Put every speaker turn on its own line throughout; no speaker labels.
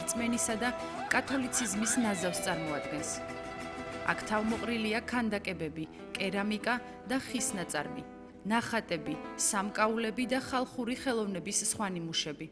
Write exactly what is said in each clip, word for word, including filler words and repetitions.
რწმენისა და კათოლიციზმის ნაზავს წარმოადგენს. აქ თავმოყრილია ქანდაკებები, კერამიკა და ხის ნაწარმი, ნახატები, სამკაულები და ხალხური ხელოვნების სხვა ნიმუშები.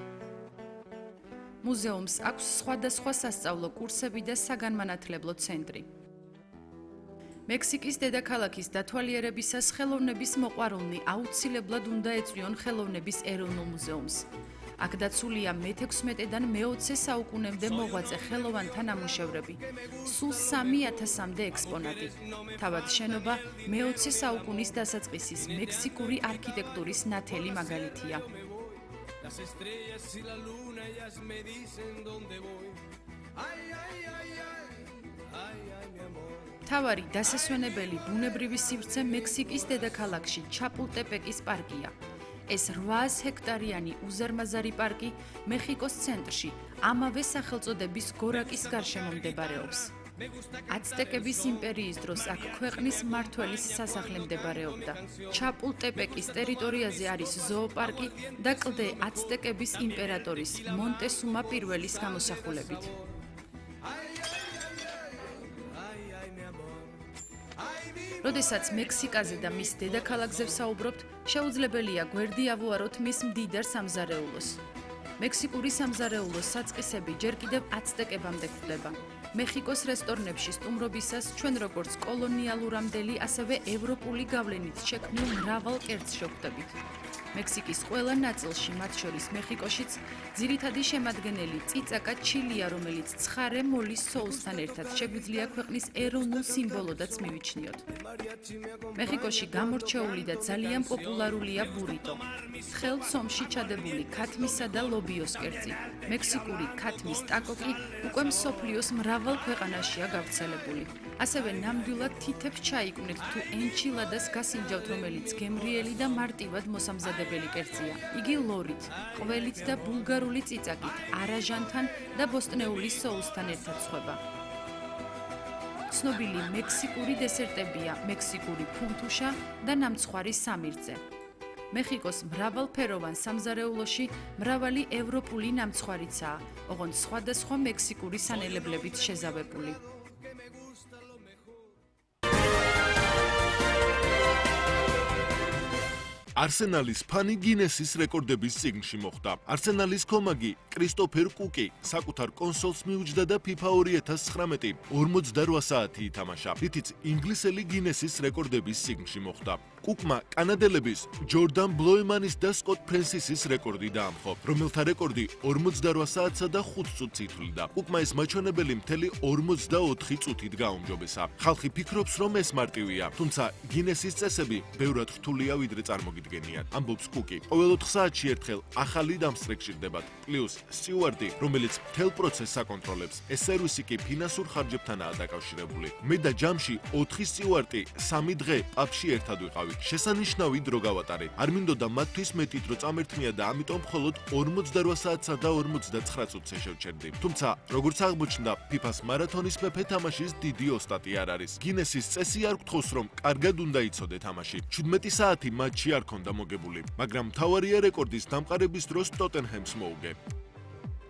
მუზეუმს აქვს სხვადასხვა სასწავლო კურსები და საგანმანათლებლო ცენტრი. მექსიკის დედაქალაქის დათვალიერებისას ხელოვნების მოყვარულნი აუცილებლად უნდა ეწვიონ ხელოვნების ეროვნულ მუზეუმს. აქ დაცულია მეთექვსმეტედან მეოცე საუკუნემდე მოღვაწე ხელოვანთა ნამუშევრები, სულ სამი ათასამდე ექსპონატი. თავად შენობა მეოცე საუკუნის დასაწყისის მექსიკური არქიტექტურის ნათელი მაგალითია. მთავარი დასასვენებელი ბუნებრივი სივრცე მექსიკის დედაქალაქში ჩაპულტეპეკის პარკია. ეს რვაას ჰექტარიანი უზარმაზარი პარკი მეხიკოს ცენტრში, ამავე სახელწოდების გორაკის გარშემო მდებარეობს. აცტეკების იმპერიის დროს აქ ქვეყნის მმართველის სასახლე მდებარეობდა. ჩაპულტეპეკის ტერიტორიაზე არის ზოოპარკი და კლდე აცტეკების იმპერატორის მონტესუმა პირველის გამოსახულებით. როდესაც მექსიკაზე და მის დედაქალაქზე ვსაუბრობთ, შეუძლებელია გვერდი ავუაროთ მის მდიდარ სამზარეულოს. მექსიკური სამზარეულოს საწყისები ჯერ კიდევ აცტეკებამდე გვხვდება. მეხიკოს რესტორნებში სტუმრობისას ჩვენ როგორც კოლონიალურამდელი, ასევე ევროპული გავლენით შექმნილ მრავალ კერძს შევხვდებით. მექსიკის ყველა ნაწილში, მათ შორის მეხიკოშიც, ძირითადი შემადგენელი წიწაკა ჩილია, რომელიც ცხარე მოლის соუსთან ერთად შეგვიძლია ქვეყნის ეროვნულ სიმბოლოდაც მივიჩნიოთ. მეხიკოში გამორჩეული და ძალიან პოპულარულია ბურიტო. თხელ ცომში ჩადებული ქათმისა და ლობიოს კერძი. მექსიკური ქათმის ტაკო კი უკვე მსოფლიოს მრავალ ქვეყანაშია გავრცელებული. ასევე ნამდვილად თითებს ჩაიკვნეთ თუ ენჩილადას გასინჯავთ, რომელიც გემრიელი და მარტივად მოსამზადებელი კერძია. იგი ლორით, ყველით და ბულგარული წიწაკით, არაჟანთან და ბოსტნეული соусთან ერთად სხვება. ცნობილი მექსიკური დესერტებია მექსიკური ფუნთუშა და ნამცხვარი სამირწე. მეხიკოს მრავალფეროვან სამზარეულოში მრავალი ევროპული ნამცხვარიცაა, ოღონდ სხვადასხვა მექსიკური სანელებლებით შეზავებული.
არსენალის ფანი გინესის რეკორდების წიგნში მოხვდა. არსენალის კომაგი კრისტოფერ კუკი საკუთარ კონსოლს მიუჯდა და ფიფა ორი ათას ცხრამეტი ორმოცდარვა საათი ითამაშა, რითიც ინგლისელი გინესის რეკორდების წიგნში მოხვდა. კუკმა კანადელების ჯორდან ბლოემანის და სკოტ ფრენსისის რეკორდი დაამხო, რომელთა რეკორდი ორმოცდარვა საათსა და ხუთ წუთს ითვლიდა. კუკმა ეს მაჩვენებელი მთელი ორმოცდაოთხი წუთით გაუმჯობესა. ხალხი ფიქრობს, რომ ეს მარტივია, თუმცა გინესის წესები ბევრად რთულია ვიდრე წარმოგიდგენიათ, ამბობს კუკი. ყოველ ოთხ საათში ერთხელ ახალი დამსწრე გჭირდებათ, პლუს სტიუარდი, რომელიც მთელ პროცესს აკონტროლებს. ეს სერვისი კი ფინანსურ ხარჯებთანაა დაკავშირებული. მე და ჯამში ოთხი სტიუარტი სამი დღე პაბში ერთად ვიყავით. შესანიშნავი დრო გავატარეთ. არ მინდოდა მათთვის მეტი დრო წამერთმია და ამიტომ მხოლოდ ორმოცდარვა საათსა და ორმოცდაცხრა წუთს შევჩერდი. თუმცა, როგორც აღმოჩნდა, ფიფას მარათონის მეფე თამაშის დიდი ოსტატი არ არის. გინესის წესი არ გთხოვს, რომ კარგად უნდა იცოდე თამაში. შვიდმეტი საათი მატჩი არ ქონდა მოგებული, მაგრამ მთავარია რეკორდის დამყარების დროს ტოტენჰემს მოუგე.